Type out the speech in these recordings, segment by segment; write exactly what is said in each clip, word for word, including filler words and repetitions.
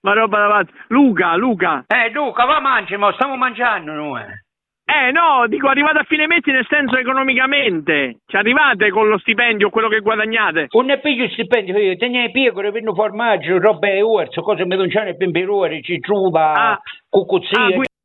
Ma roba da pazzi. Luca, Luca. Eh, Luca, va mangi, ma stiamo mangiando noi. Eh no, dico arrivate a fine mese nel senso economicamente. Ci arrivate con lo stipendio, quello che guadagnate? Un ne piglio il stipendio, io tengo pecore, venno formaggio, roba e orzo, cose medonciane, pemperoni, citruva, ah, cucuzzie. Ah, qui...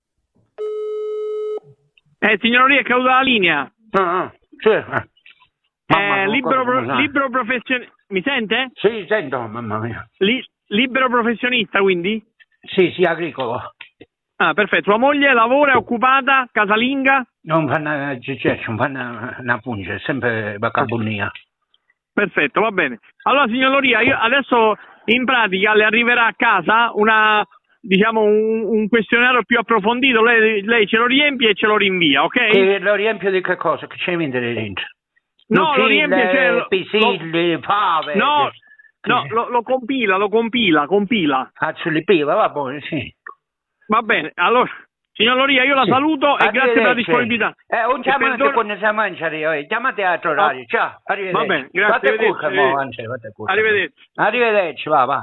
Eh, signoria, è caduta la linea. Ah, ah, sì. Ah. Eh, libero, pro... libero professionista. Mi sente? Sì, sento, mamma mia. Li... Libero professionista, quindi? Sì, sì, agricolo. Ah, perfetto. Sua moglie lavora, è occupata, casalinga? Non fa una ciccia, non fa una, una punge, è sempre vacabonnia. Perfetto, va bene. Allora, signor Loria, io adesso in pratica le arriverà a casa una, diciamo, un, un questionario più approfondito, lei, lei ce lo riempie e ce lo rinvia, ok? Che lo riempio di che cosa? Che c'è in mente dentro? No, lo riempie, cioè, pisilli, fave. No, no, lo, lo compila, lo compila, compila. Ah, sulle piva, va bene, sì. Va bene, allora, signor Loria, io la sì. saluto e grazie per la disponibilità. Eh, un chiamate perdona... quando si mangia, eh. Chiamate a altro orario, ciao, arrivederci. Va bene, grazie, arrivederci. Arrivederci. Arrivederci. Arrivederci, va, va.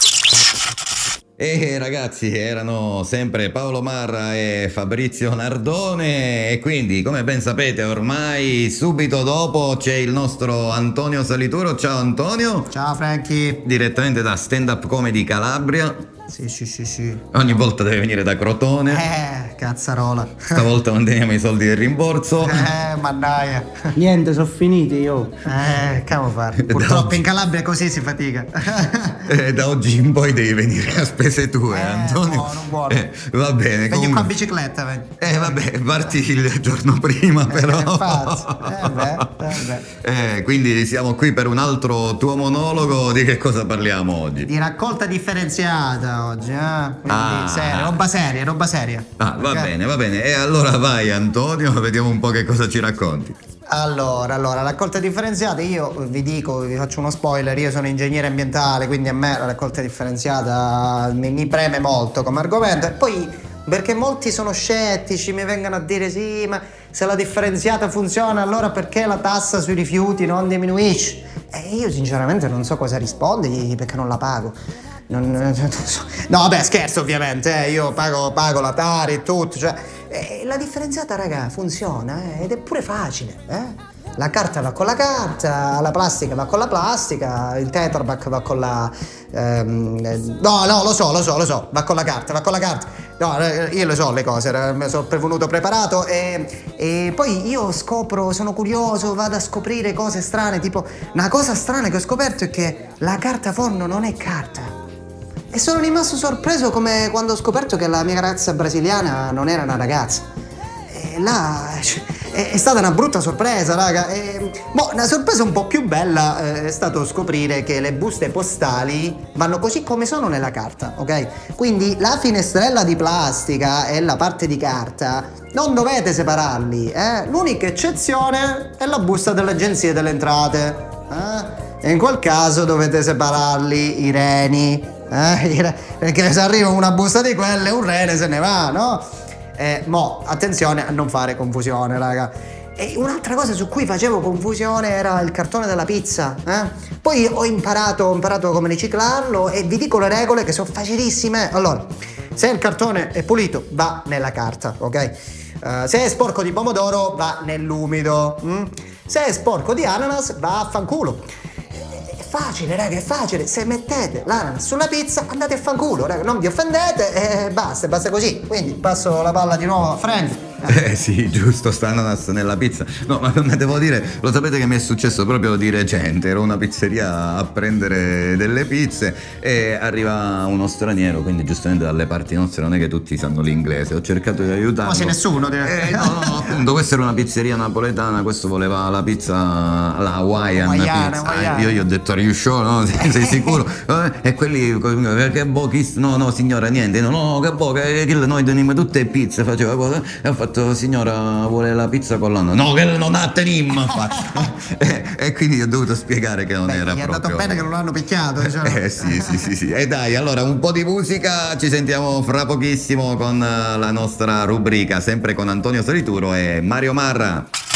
E ragazzi, erano sempre Paolo Marra e Fabrizio Nardone e quindi, come ben sapete, ormai subito dopo c'è il nostro Antonio Salituro. Ciao Antonio. Ciao Franky. Direttamente da Stand Up Comedy Calabria. Sì, sì, sì, sì. Ogni volta deve venire da Crotone. Eh, cazzarola. Stavolta manteniamo i soldi del rimborso. Eh, mannaia. Niente, sono finiti io. Eh, che vuoi fare? Purtroppo in Calabria così si fatica. Eh, da oggi in poi devi venire a spese tue, eh, Antonio. No, non vuole. Eh, va bene. Vengo comunque... qua in bicicletta, vengo. Eh, vabbè, parti il giorno prima, però. Eh, infatti. Eh, beh, eh, beh. Eh, quindi siamo qui per un altro tuo monologo. Di che cosa parliamo oggi? Di raccolta differenziata oggi, eh? Quindi Ah. seria, roba seria, roba seria. Ah, va Okay? bene, va bene. E allora vai, Antonio, vediamo un po' che cosa ci racconti. Allora, allora, raccolta differenziata, io vi dico, vi faccio uno spoiler, io sono ingegnere ambientale, quindi a me la raccolta differenziata mi, mi preme molto come argomento. E poi, perché molti sono scettici, mi vengono a dire sì, ma se la differenziata funziona, allora perché la tassa sui rifiuti non diminuisce? E io sinceramente non so cosa rispondergli perché non la pago. Non, non so. No, vabbè, scherzo ovviamente, eh, io pago, pago la Tari e tutto, cioè, eh, la differenziata, raga, funziona, eh, ed è pure facile, eh. La carta va con la carta, la plastica va con la plastica, il Tetra Pak va con la... Ehm, no, no, lo so, lo so, lo so, va con la carta, va con la carta. No, io le so le cose, mi sono prevenuto, preparato e, e poi io scopro, sono curioso, vado a scoprire cose strane, tipo una cosa strana che ho scoperto è che la carta forno non è carta. E sono rimasto sorpreso come quando ho scoperto che la mia ragazza brasiliana non era una ragazza. E là è, è stata una brutta sorpresa, raga. E, boh, una sorpresa un po' più bella eh, è stato scoprire che le buste postali vanno così come sono nella carta, ok? Quindi la finestrella di plastica e la parte di carta non dovete separarli, eh? L'unica eccezione è la busta dell'Agenzia delle Entrate, eh? E in quel caso dovete separarli i reni. Eh, perché se arriva una busta di quelle un rene se ne va, no? Eh, mo, attenzione a non fare confusione, raga. E un'altra cosa su cui facevo confusione era il cartone della pizza, eh? Poi ho imparato, ho imparato come riciclarlo e vi dico le regole che sono facilissime. Allora, se il cartone è pulito va nella carta, ok? Uh, se è sporco di pomodoro va nell'umido, mm? Se è sporco di ananas va a fanculo. Facile, raga, è facile. Se mettete l'ananas sulla pizza andate a fanculo, raga, non vi offendete e basta, basta così. Quindi passo la palla di nuovo a Frank. Eh sì, giusto, sta ananas nella pizza. No, ma come devo dire, lo sapete che mi è successo proprio di recente. Ero a una pizzeria a prendere delle pizze e arriva uno straniero, quindi giustamente dalle parti nostre non è che tutti sanno l'inglese. Ho cercato di aiutarlo. Quasi nessuno eh, no, no, no, appunto, questa era una pizzeria napoletana, questo voleva la pizza, la Hawaiian Hawaiiana, pizza. Hawaiiana. Io gli ho detto, are you sure? No? Sei, sei sicuro? Eh, e quelli, che boh, chi, no, no signora, niente, no, no, che boh, che, che noi teniamo tutte pizze, faceva cosa, e ho fatto, signora, vuole la pizza con l'anno? No, che non ha tenim! e, e quindi ho dovuto spiegare che non Beh, era gli proprio... è andato bene che non l'hanno picchiato, diciamo. Eh sì, sì, sì, sì. E dai, allora un po' di musica, ci sentiamo fra pochissimo con la nostra rubrica, sempre con Antonio Salituro e Mario Marra.